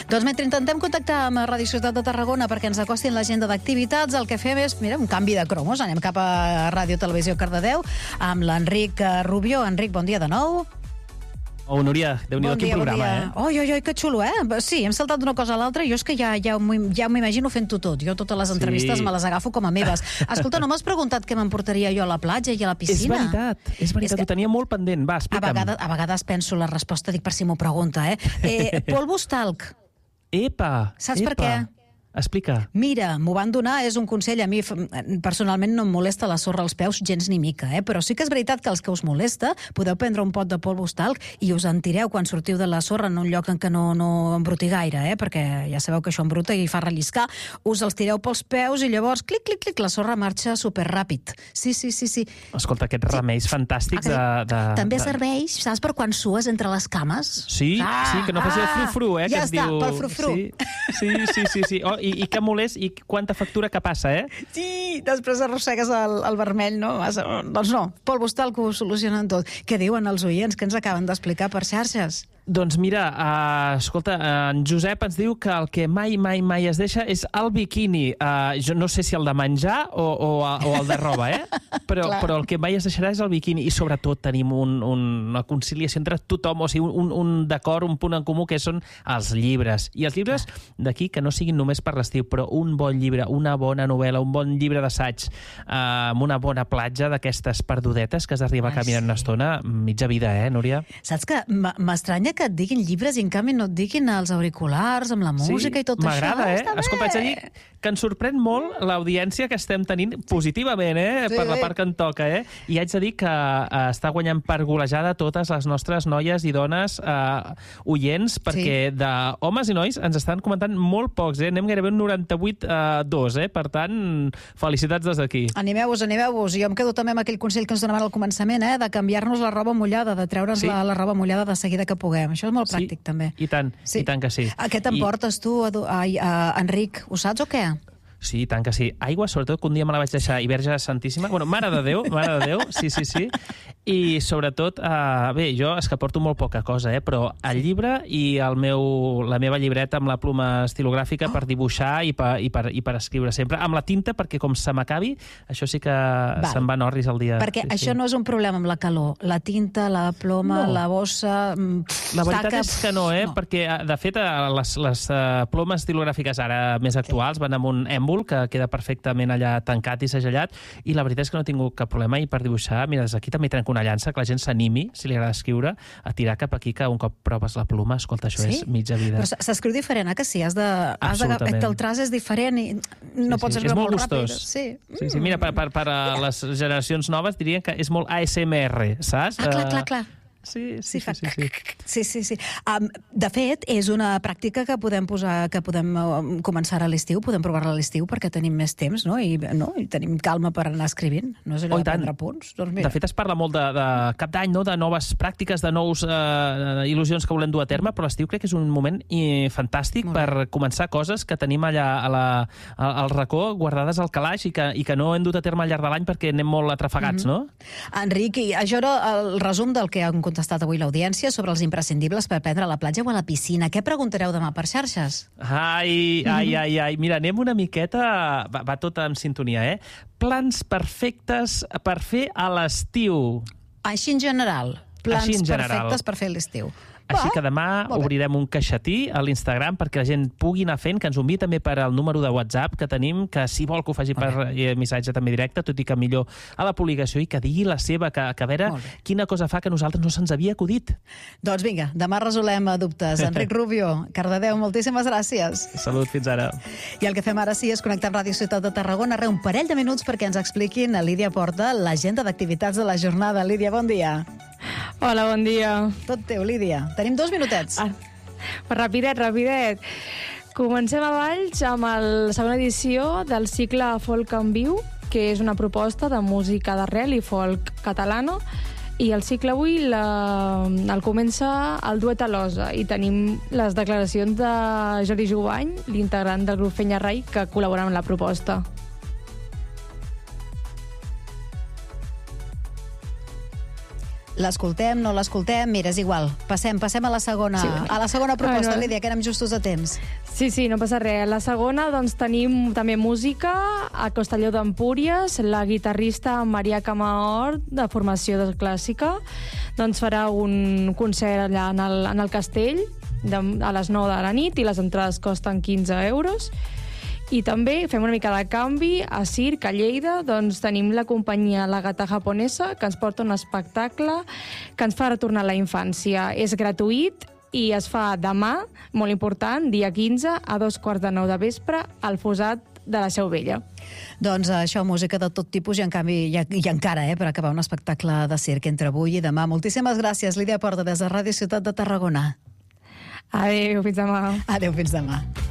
Doncs mentre intentem contactar amb Ràdio Ciutat de Tarragona perquè ens acostin l'agenda d'activitats, el que fem és, mira, un canvi de cromos. Anem cap a Ràdio Televisió Cardedeu amb l'Enric Rubió. Enric, bon dia de nou. Oh, Núria, Déu-n'hi-do, quin programa, Oi, que xulo, eh? Sí, hem saltat d'una cosa a l'altra i jo és que ja m'imagino fent-ho tot. Jo totes les entrevistes me les agafo com a meves. Escolta, no m'has preguntat què m'emportaria jo a la platja i a la piscina? És veritat, ho tenia molt pendent. Va, explica'm. A vegades penso la resposta, dic per si m'ho pregunta, polvos talc. Epa! Saps per què? Explica. Mira, m'ho van donar, és un consell. A mi personalment no em molesta la sorra als peus gens ni mica, però sí que és veritat que els que us molesta podeu prendre un pot de polvos talc i us en tireu quan sortiu de la sorra en un lloc en què no embruti gaire, perquè ja sabeu que això embruta i fa relliscar. Us els tireu pels peus i llavors, clic, clic, clic, la sorra marxa superràpid. Sí. Escolta, aquests remeis fantàstics També serveix, saps, per quan sues entre les cames? Sí, que no faci el frufru, que ja es està, diu... pel frufru. Sí. Oh, i que molest, i quanta factura que passa, Sí, després arrossegues el vermell, no? Doncs no, polvos talc ho solucionen tot. Què diuen els oients? Què ens acaben d'explicar per xarxes? Doncs mira, escolta, en Josep ens diu que el que mai es deixa és el biquini. Jo no sé si el de menjar o el de roba, però el que mai es deixarà és el biquini. I sobretot tenim una conciliació entre tothom, o sigui, un d'acord, un punt en comú, que són els llibres. I els llibres d'aquí, que no siguin només per l'estiu, però un bon llibre, una bona novel·la, un bon llibre d'assaig, amb una bona platja d'aquestes perdudetes que has d'arribar caminant una estona, mitja vida, Núria? Saps que m'estranya que et diguin llibres i en canvi no et diguin els auriculars amb la música i tot això. M'agrada, Escolta, haig de dir que ens sorprèn molt l'audiència que estem tenint positivament, per la part que en toca, I haig de dir que està guanyant per golejada totes les nostres noies i dones oients, perquè d'homes i nois ens estan comentant molt pocs, Anem gairebé un 98-2, Per tant, felicitats des d'aquí. Animeu-vos. Jo em quedo també amb aquell consell que ens donaven al començament, de canviar-nos la roba mullada, de treure'ns la roba mullada de seguida que puguem. Això és molt pràctic, també. I tant que sí. Què t'emportes tu, Enric? Ho saps o què? Sí, tant que sí. Aigua, sobretot, que un dia me la vaig deixar, i Verge Santíssima. Bueno, Mare de Déu, sí. I sobretot, bé, jo és que porto molt poca cosa, però el llibre i la meva llibreta amb la pluma estilogràfica per dibuixar i per escriure sempre. Amb la tinta, perquè com se m'acabi, això sí que se'n van orris el dia. Perquè això no és un problema amb la calor. La tinta, la ploma, la bossa... La veritat és que no, perquè, de fet, les plomes estilogràfiques ara més actuals van amb un èmbol que queda perfectament allà tancat i segellat, i la veritat és que no he tingut cap problema, i per dibuixar, mira, des d'aquí també trenco una llança, que la gent s'animi, si li agrada escriure, a tirar cap aquí, que un cop proves la ploma, escolta, això és mitja vida. Però s'escriu diferent, que sí? El traç és diferent i no pots escriure molt ràpid. Sí, mira, per a les generacions noves dirien que és molt ASMR, saps? Clar. Sí. De fet, és una pràctica que podem començar a l'estiu, podem provar-la a l'estiu perquè tenim més temps, i tenim calma per anar escrivint. No és allò de prendre punts. De fet, es parla molt de cap d'any, de noves pràctiques, de nous il·lusions que volem dur a terme, però l'estiu crec que és un moment fantàstic per començar coses que tenim allà al racó, guardades al calaix, i que no hem dut a terme al llarg de l'any perquè anem molt atrafegats, no? Enric, això era el resum del que han contestat avui l'audiència sobre els imprescindibles per prendre a la platja o a la piscina. Què preguntareu demà per xarxes? Ai. Mira, anem una miqueta... Va tot en sintonia, Plans perfectes per fer a l'estiu. Així en general. Plans perfectes per fer a l'estiu. Així que demà obrirem un caixetí a l'Instagram perquè la gent pugui anar fent, que ens ho enviï també per al número de WhatsApp que tenim, que si vol que ho faci per missatge també directe, tot i que millor a la publicació, i que digui la seva, que a veure quina cosa fa que a nosaltres no se'ns havia acudit. Doncs vinga, demà resolem dubtes. Enric Rubió, Cardedeu, moltíssimes gràcies. Salut, fins ara. I el que fem ara sí és connectar amb Ràdio Ciutat de Tarragona, un parell de minuts perquè ens expliquin a Lídia Porta l'agenda d'activitats de la jornada. Lídia, bon dia. Hola, bon dia. Tot teu, Lídia. Tenim 2 minutets. Rapidet. Comencem a Valls amb la segona edició del cicle Folk en Viu, que és una proposta de música d'arrel i folk catalana, i el cicle avui el comença el duet Alosa, i tenim les declaracions de Jordi Jubany, l'integrant del grup Fenya Rai, que col·labora amb la proposta. L'escoltem, no l'escoltem? Mira, és igual. Passem a la segona, a la segona proposta, Lídia, que anem justos a temps. Sí, no passa res. La segona, doncs, tenim també música a Costelló d'Empúries. La guitarrista Maria Camahort, de formació clàssica, doncs farà un concert allà en el castell a les 9 de la nit i les entrades costen 15 euros. I també fem una mica de canvi a Circ, a Lleida, doncs tenim la companyia La Gata Japonesa, que ens porta un espectacle que ens fa retornar a la infància. És gratuït i es fa demà, molt important, dia 15, a 8:45 de vespre, al Fossat de la Seu Vella. Doncs això, música de tot tipus i en canvi i encara, per acabar un espectacle de circ entre avui i demà. Moltíssimes gràcies, Lídia Porta, des de Ràdio Ciutat de Tarragona. Adéu, fins demà. Adéu, fins demà.